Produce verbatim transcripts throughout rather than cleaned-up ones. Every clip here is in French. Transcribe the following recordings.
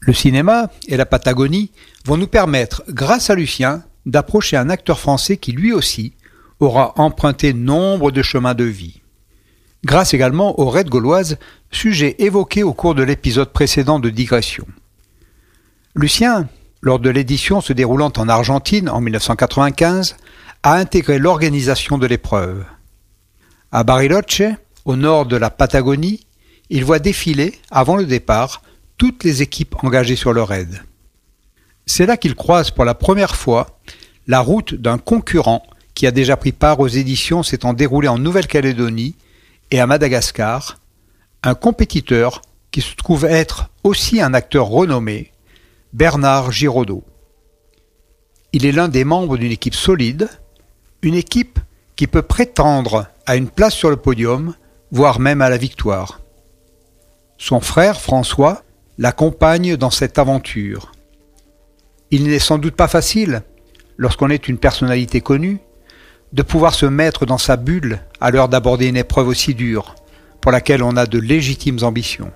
Le cinéma et la Patagonie vont nous permettre, grâce à Lucien, d'approcher un acteur français qui lui aussi aura emprunté nombre de chemins de vie. Grâce également aux raids gauloises, sujet évoqué au cours de l'épisode précédent de Digression. Lucien, lors de l'édition se déroulant en Argentine en mille neuf cent quatre-vingt-quinze, a intégré l'organisation de l'épreuve. À Bariloche, au nord de la Patagonie, il voit défiler, avant le départ, toutes les équipes engagées sur le raid. C'est là qu'il croise pour la première fois la route d'un concurrent qui a déjà pris part aux éditions s'étant déroulées en Nouvelle-Calédonie et à Madagascar, un compétiteur qui se trouve être aussi un acteur renommé, Bernard Giraudot. Il est l'un des membres d'une équipe solide, une équipe qui peut prétendre à une place sur le podium, voire même à la victoire. Son frère, François, l'accompagne dans cette aventure. Il n'est sans doute pas facile, lorsqu'on est une personnalité connue, de pouvoir se mettre dans sa bulle à l'heure d'aborder une épreuve aussi dure, pour laquelle on a de légitimes ambitions.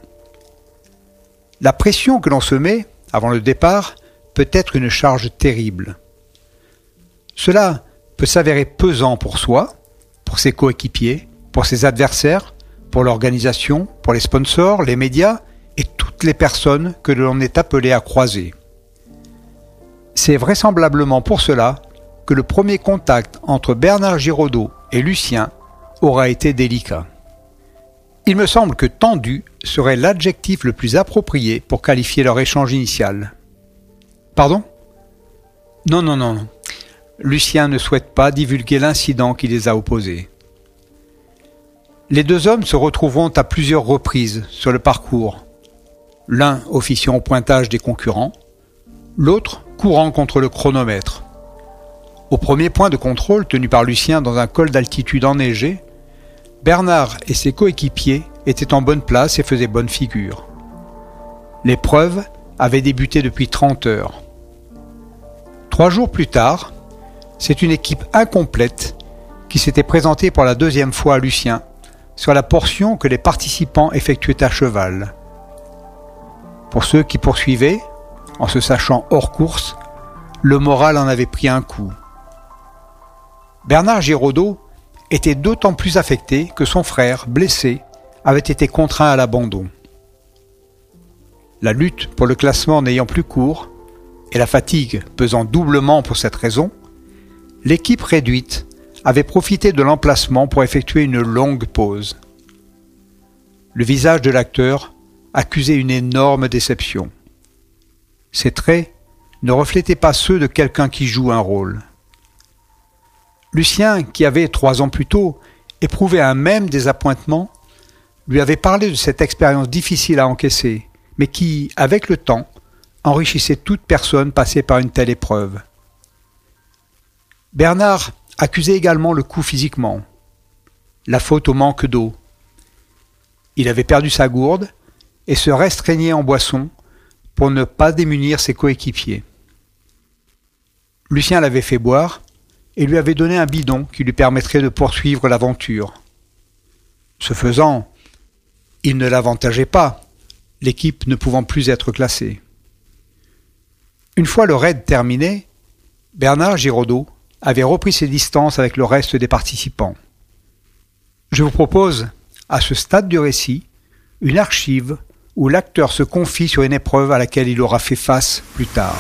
La pression que l'on se met, avant le départ, peut être une charge terrible. Cela peut s'avérer pesant pour soi, pour ses coéquipiers, pour ses adversaires, pour l'organisation, pour les sponsors, les médias et toutes les personnes que l'on est appelé à croiser. C'est vraisemblablement pour cela que le premier contact entre Bernard Giraudot et Lucien aura été délicat. Il me semble que tendu serait l'adjectif le plus approprié pour qualifier leur échange initial. Pardon ? Non, non, non. Lucien ne souhaite pas divulguer l'incident qui les a opposés. Les deux hommes se retrouveront à plusieurs reprises sur le parcours. L'un officiant au pointage des concurrents, l'autre courant contre le chronomètre. Au premier point de contrôle tenu par Lucien dans un col d'altitude enneigé, Bernard et ses coéquipiers étaient en bonne place et faisaient bonne figure. L'épreuve avait débuté depuis trente heures. Trois jours plus tard, c'est une équipe incomplète qui s'était présentée pour la deuxième fois à Lucien sur la portion que les participants effectuaient à cheval. Pour ceux qui poursuivaient, en se sachant hors course, le moral en avait pris un coup. Bernard Giraudot était d'autant plus affecté que son frère, blessé, avait été contraint à l'abandon. La lutte pour le classement n'ayant plus cours, et la fatigue pesant doublement pour cette raison, l'équipe réduite avait profité de l'emplacement pour effectuer une longue pause. Le visage de l'acteur accusait une énorme déception. Ses traits ne reflétaient pas ceux de quelqu'un qui joue un rôle. Lucien, qui avait trois ans plus tôt éprouvé un même désappointement, lui avait parlé de cette expérience difficile à encaisser, mais qui, avec le temps, enrichissait toute personne passée par une telle épreuve. Bernard accusait également le coup physiquement, la faute au manque d'eau. Il avait perdu sa gourde et se restreignait en boisson pour ne pas démunir ses coéquipiers. Lucien l'avait fait boire et lui avait donné un bidon qui lui permettrait de poursuivre l'aventure. Ce faisant, il ne l'avantageait pas, l'équipe ne pouvant plus être classée. Une fois le raid terminé, Bernard Giraudot avait repris ses distances avec le reste des participants. Je vous propose, à ce stade du récit, une archive où l'acteur se confie sur une épreuve à laquelle il aura fait face plus tard.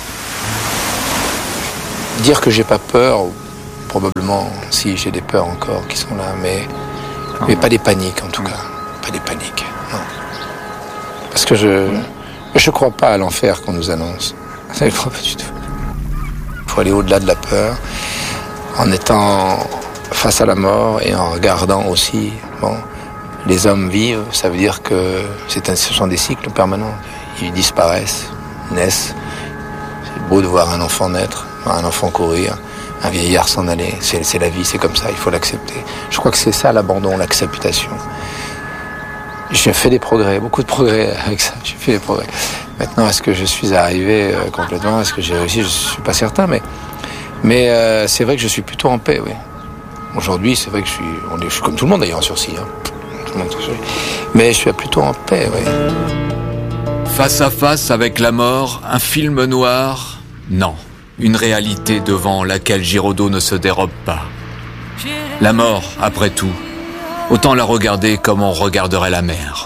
Dire que j'ai pas peur, probablement, si j'ai des peurs encore qui sont là, mais, mais pas des paniques en tout cas, pas des paniques, non. Parce que je je crois pas à l'enfer qu'on nous annonce, ça ne crois pas du tout. Il faut aller au-delà de la peur, en étant face à la mort et en regardant aussi, bon, les hommes vivent, ça veut dire que c'est un, ce sont des cycles permanents. Ils disparaissent, naissent. C'est beau de voir un enfant naître, un enfant courir, un vieillard s'en aller. C'est, c'est la vie, c'est comme ça, il faut l'accepter. Je crois que c'est ça l'abandon, l'acceptation. J'ai fait des progrès, beaucoup de progrès avec ça. J'ai fait des progrès. Maintenant, est-ce que je suis arrivé euh, complètement, est-ce que j'ai réussi? Je suis pas certain, mais mais euh, c'est vrai que je suis plutôt en paix, oui. Aujourd'hui, c'est vrai que je suis, on est, je suis comme tout le monde d'ailleurs en sursis. Hein. Tout le monde, mais je suis plutôt en paix, oui. Face à face avec la mort, un film noir? Non, une réalité devant laquelle Giraudot ne se dérobe pas. La mort, après tout, autant la regarder comme on regarderait la mer.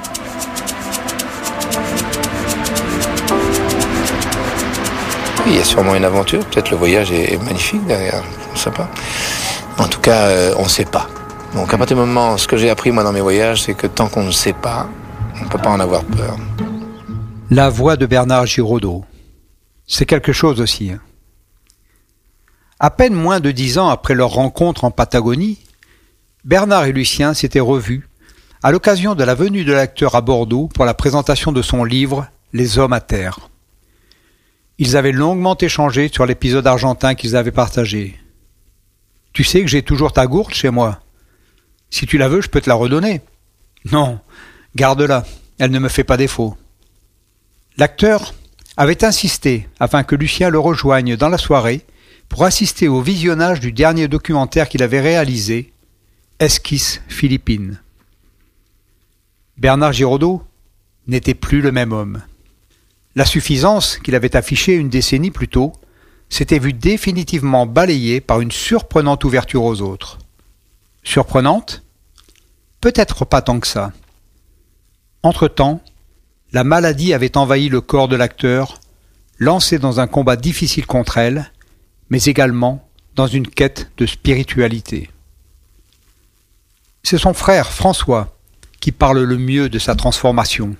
Oui, il y a sûrement une aventure, peut-être le voyage est magnifique derrière, je ne sais pas. En tout cas, euh, on ne sait pas. Donc à partir du moment, ce que j'ai appris moi dans mes voyages, c'est que tant qu'on ne sait pas, on ne peut pas en avoir peur. La voix de Bernard Giraudot, c'est quelque chose aussi. Hein. À peine moins de dix ans après leur rencontre en Patagonie, Bernard et Lucien s'étaient revus à l'occasion de la venue de l'acteur à Bordeaux pour la présentation de son livre « Les hommes à terre ». Ils avaient longuement échangé sur l'épisode argentin qu'ils avaient partagé. « Tu sais que j'ai toujours ta gourde chez moi. Si tu la veux, je peux te la redonner. »« Non, garde-la, elle ne me fait pas défaut. » L'acteur avait insisté afin que Lucien le rejoigne dans la soirée pour assister au visionnage du dernier documentaire qu'il avait réalisé, Esquisse Philippines. Bernard Giraudot n'était plus le même homme. La suffisance qu'il avait affichée une décennie plus tôt s'était vue définitivement balayée par une surprenante ouverture aux autres. Surprenante? Peut-être pas tant que ça. Entre-temps, la maladie avait envahi le corps de l'acteur, lancé dans un combat difficile contre elle, mais également dans une quête de spiritualité. C'est son frère François qui parle le mieux de sa transformation.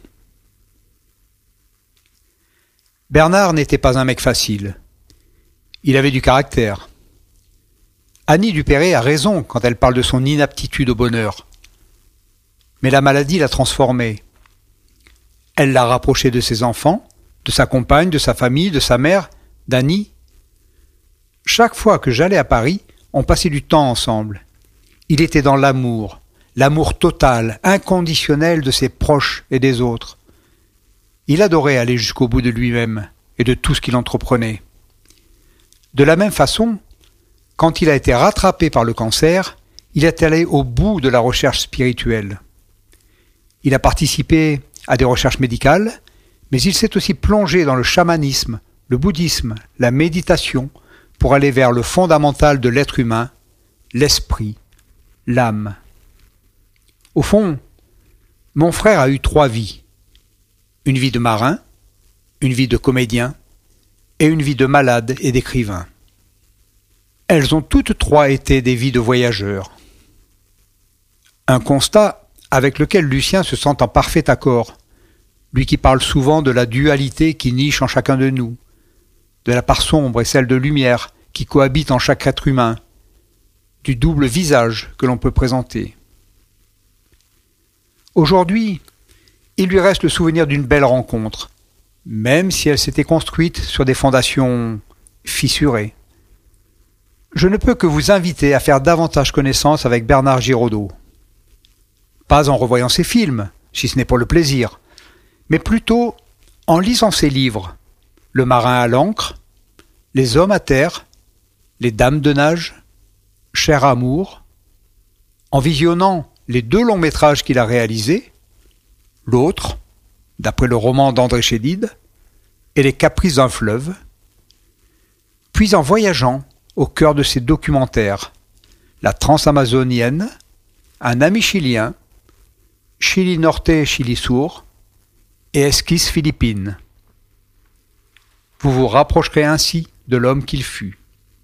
Bernard n'était pas un mec facile. Il avait du caractère. Annie Dupéré a raison quand elle parle de son inaptitude au bonheur. Mais la maladie l'a transformé. Elle l'a rapproché de ses enfants, de sa compagne, de sa famille, de sa mère, d'Annie. Chaque fois que j'allais à Paris, on passait du temps ensemble. Il était dans l'amour, l'amour total, inconditionnel de ses proches et des autres. Il adorait aller jusqu'au bout de lui-même et de tout ce qu'il entreprenait. De la même façon, quand il a été rattrapé par le cancer, il est allé au bout de la recherche spirituelle. Il a participé à des recherches médicales, mais il s'est aussi plongé dans le chamanisme, le bouddhisme, la méditation, pour aller vers le fondamental de l'être humain, l'esprit, l'âme. Au fond, mon frère a eu trois vies. Une vie de marin, une vie de comédien et une vie de malade et d'écrivain. Elles ont toutes trois été des vies de voyageurs. Un constat avec lequel Lucien se sent en parfait accord, lui qui parle souvent de la dualité qui niche en chacun de nous, de la part sombre et celle de lumière qui cohabite en chaque être humain, du double visage que l'on peut présenter. Aujourd'hui, il lui reste le souvenir d'une belle rencontre, même si elle s'était construite sur des fondations fissurées. Je ne peux que vous inviter à faire davantage connaissance avec Bernard Giraudot. Pas en revoyant ses films, si ce n'est pour le plaisir, mais plutôt en lisant ses livres, Le marin à l'ancre, Les hommes à terre, Les dames de nage, Cher amour, en visionnant les deux longs métrages qu'il a réalisés, L'autre, d'après le roman d'André Chédid, et Les caprices d'un fleuve, puis en voyageant au cœur de ses documentaires, La Transamazonienne, Un ami chilien, Chili Norte, Chili Sur et Esquisse Philippines. Vous vous rapprocherez ainsi de l'homme qu'il fut.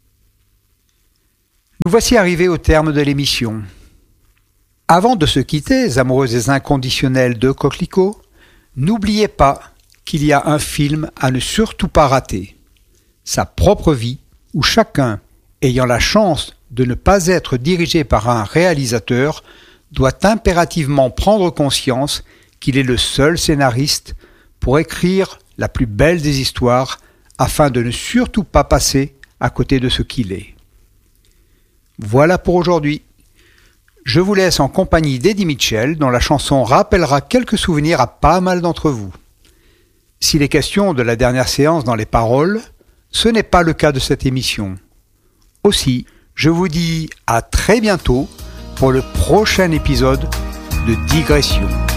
Nous voici arrivés au terme de l'émission. Avant de se quitter, amoureux et inconditionnels de Coquelicot, n'oubliez pas qu'il y a un film à ne surtout pas rater. Sa propre vie, où chacun, ayant la chance de ne pas être dirigé par un réalisateur, doit impérativement prendre conscience qu'il est le seul scénariste pour écrire la plus belle des histoires afin de ne surtout pas passer à côté de ce qu'il est. Voilà pour aujourd'hui. Je vous laisse en compagnie d'Eddie Mitchell, dont la chanson rappellera quelques souvenirs à pas mal d'entre vous. S'il est question de la dernière séance dans les paroles, ce n'est pas le cas de cette émission. Aussi, je vous dis à très bientôt pour le prochain épisode de Digression.